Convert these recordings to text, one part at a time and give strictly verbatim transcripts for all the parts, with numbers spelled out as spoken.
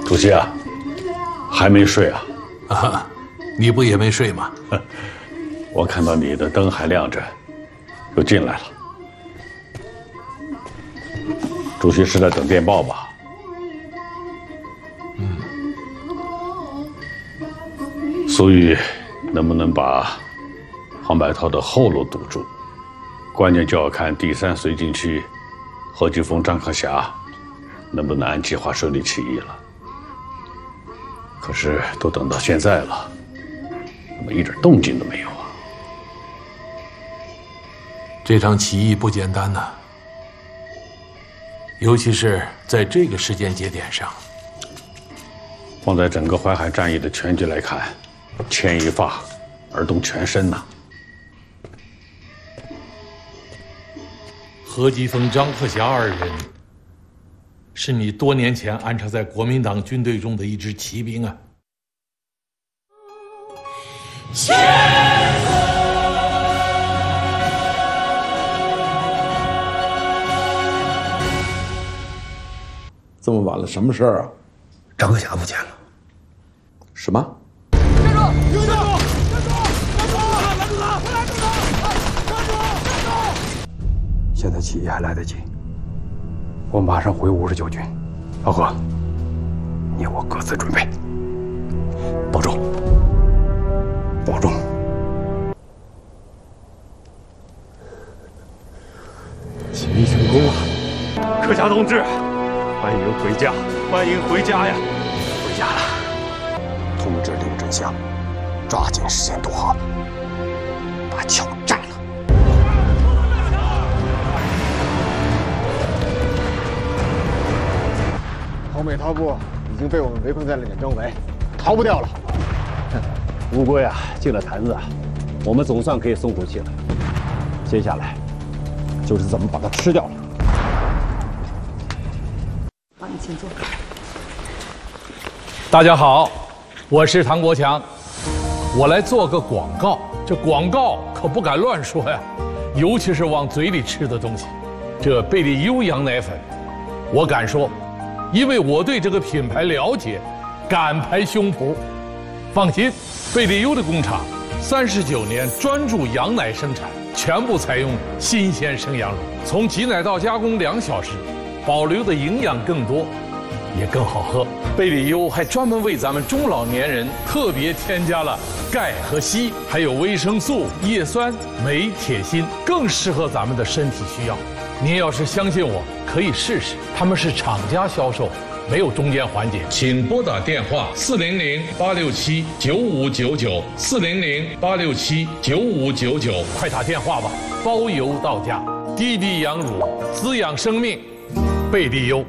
主席啊，还没睡啊？ 啊，你不也没睡吗？ 我看到你的灯还亮着，又进来了。主席是在等电报吧？ 嗯。 苏玉能不能把黄百韬的后路堵住？关键就要看第三绥靖区何继峰、张克侠能不能按计划顺利起义了。可是都等到现在了，怎么一点动静都没有啊？ 这场起义不简单呐，尤其是在这个时间节点上。 放在整个淮海战役的全局来看，牵一发而动全身呐。 何继峰、张克侠二人是你多年前安插在国民党军队中的一支骑兵啊。 这么晚了，什么事儿啊？ 张克侠不见了。 什么？ 站住！站住！站住！站住！拦住他！拦住他！站住！站住！ 现在起义还来得及，我马上回五十九军。老何，你我各自准备，保重，保重。起义成功了， 克侠同志，欢迎回家，欢迎回家呀！ 回家了。通知刘振祥，抓紧时间渡河，把桥占了。 黄北韬部已经被我们围困在了远征围，逃不掉了。 乌龟啊，进了坛子，我们总算可以松口气了。接下来就是怎么把它吃掉了。 好，你请坐。 大家好，我是唐国强，我来做个广告。这广告可不敢乱说呀，尤其是往嘴里吃的东西。这贝利优羊奶粉，我敢说，因为我对这个品牌了解，敢拍胸脯。放心，贝利优的工厂三十九年专注羊奶生产，全部采用新鲜生羊乳，从挤奶到加工两小时，保留的营养更多，也更好喝。贝利优还专门为咱们中老年人特别添加了钙和硒，还有维生素、叶酸、镁、铁、锌，更适合咱们的身体需要。您要是相信我，可以试试。他们是厂家销售，没有中间环节。请拨打电话四零零八六七九五九九四零零八六七九五九九，快打电话吧，包邮到家。滴滴羊乳，滋养生命，贝利优。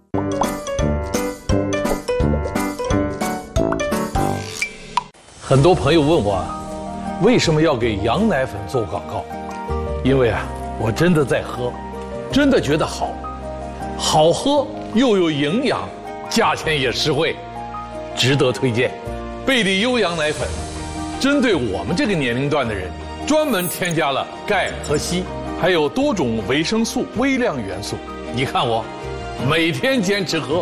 很多朋友问我，为什么要给羊奶粉做广告？因为啊，我真的在喝，真的觉得好，好喝又有营养，价钱也实惠，值得推荐。贝利优羊奶粉，针对我们这个年龄段的人，专门添加了钙和硒，还有多种维生素、微量元素。你看我，每天坚持喝。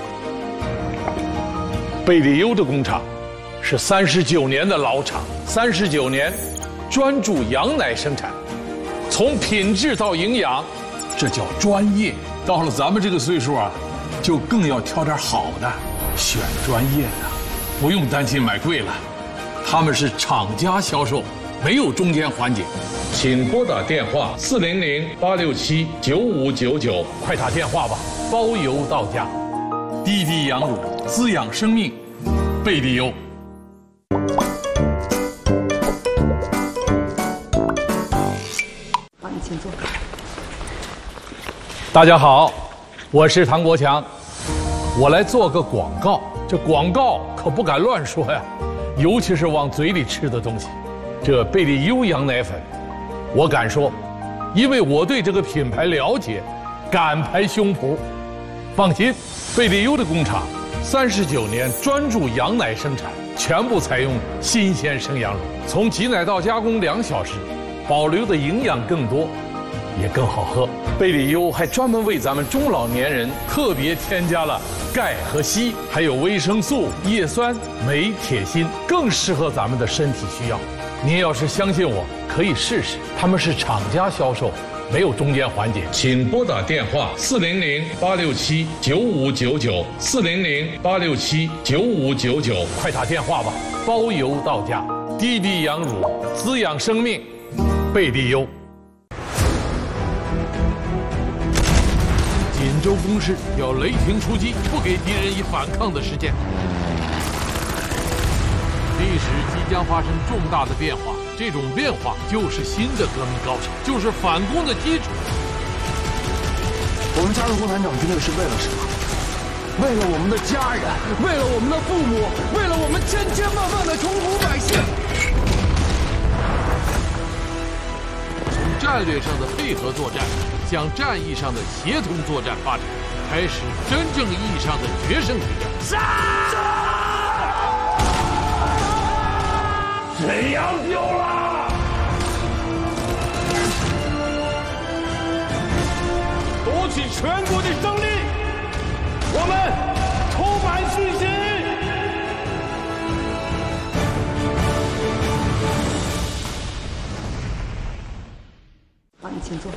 贝利优的工厂是三十九年的老厂，三十九年专注羊奶生产，从品质到营养，这叫专业。到了咱们这个岁数啊，就更要挑点好的，选专业的，不用担心买贵了。他们是厂家销售，没有中间环节。请拨打电话四零零八六七九五九九，快打电话吧，包邮到家。滴滴羊乳，滋养生命，贝利优。 好，你请坐。 大家好，我是唐国强，我来做个广告。这广告可不敢乱说呀，尤其是往嘴里吃的东西。这贝利优羊奶粉，我敢说，因为我对这个品牌了解，敢拍胸脯。放心，贝利优的工厂三十九年专注羊奶生产，全部采用新鲜生羊乳，从挤奶到加工两小时，保留的营养更多，也更好喝。贝利优还专门为咱们中老年人特别添加了钙和硒，还有维生素、叶酸、镁、铁、锌，更适合咱们的身体需要。您要是相信我，可以试试。他们是厂家销售，没有中间环节。请拨打电话四零零八六七九五九九四零零八六七九五九九，快打电话吧，包邮到家。滴滴羊乳，滋养生命，贝利优。锦州攻势要雷霆出击，不给敌人以反抗的时间。历史即将发生重大的变化，这种变化就是新的革命高潮，就是反攻的基础。 我们加入共产党军队是为了什么？为了我们的家人，为了我们的父母，为了我们千千万万的穷苦百姓。 从战略上的配合作战向战役上的协同作战发展，开始真正意义上的决胜之战。杀！ 沈阳丢了！夺取全国的胜利，我们充满信心。 好，你请坐。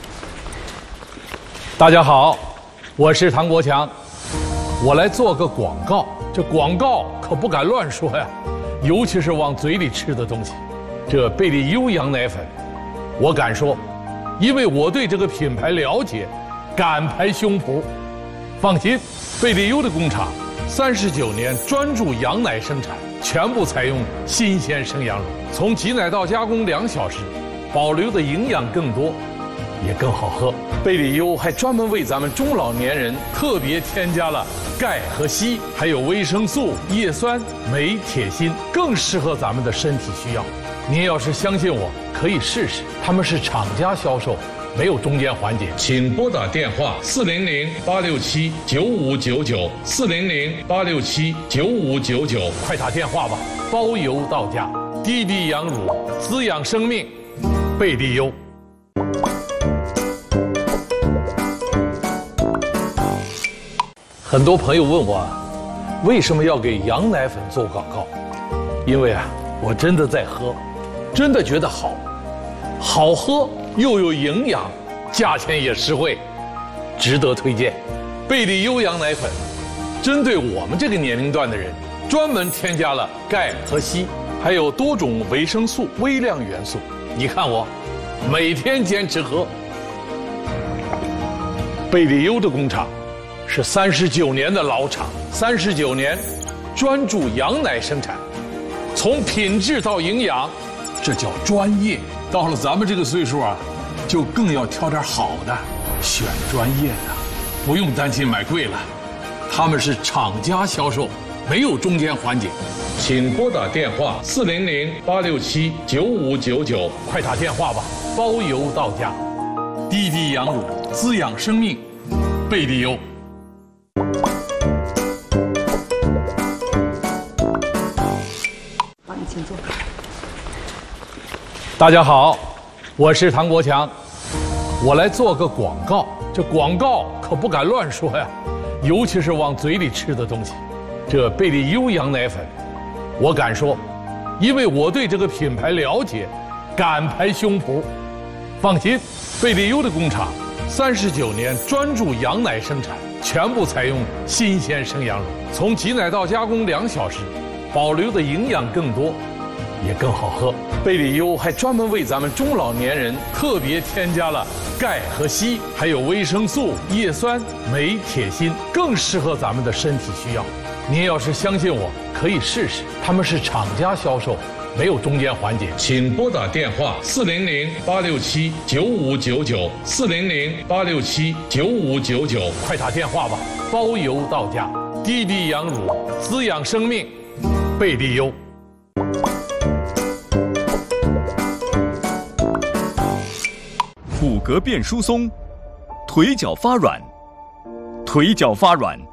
大家好，我是唐国强，我来做个广告。这广告可不敢乱说呀。尤其是往嘴里吃的东西，这贝利优羊奶粉，我敢说，因为我对这个品牌了解，敢拍胸脯。放心，贝利优的工厂三十九年专注羊奶生产，全部采用新鲜生羊乳，从挤奶到加工两小时，保留的营养更多，也更好喝。贝利优还专门为咱们中老年人特别添加了钙和硒，还有维生素、叶酸、镁、铁、锌，更适合咱们的身体需要。您要是相信我，可以试试。他们是厂家销售，没有中间环节。请拨打电话四零零八六七九五九九四零零八六七九五九九，快打电话吧，包邮到家。滴滴羊乳，滋养生命，贝利优。很多朋友问我，为什么要给羊奶粉做广告？因为啊，我真的在喝，真的觉得好，好喝又有营养，价钱也实惠，值得推荐。贝利优羊奶粉，针对我们这个年龄段的人，专门添加了钙和硒，还有多种维生素、微量元素。你看我，每天坚持喝。贝利优的工厂是三十九年的老厂，三十九年专注羊奶生产，从品质到营养，这叫专业。到了咱们这个岁数啊，就更要挑点好的，选专业的，不用担心买贵了。他们是厂家销售，没有中间环节。请拨打电话四零零八六七九五九九，快打电话吧，包邮到家。滴滴羊乳，滋养生命，贝利优。 好，你请坐。 大家好，我是唐国强，我来做个广告。这广告可不敢乱说呀，尤其是往嘴里吃的东西。这贝利优羊奶粉，我敢说，因为我对这个品牌了解，敢拍胸脯。放心，贝利优的工厂三十九年专注羊奶生产，全部采用新鲜生羊乳，从挤奶到加工两小时，保留的营养更多，也更好喝。贝利优还专门为咱们中老年人特别添加了钙和硒，还有维生素、叶酸、镁、铁、锌，更适合咱们的身体需要。您要是相信我，可以试试。他们是厂家销售，没有中间环节。请拨打电话四零零八六七九五九九四零零八六七九五九九，快打电话吧，包邮到家。滴滴羊乳，滋养生命，贝利优。 骨骼变疏松，腿脚发软，腿脚发软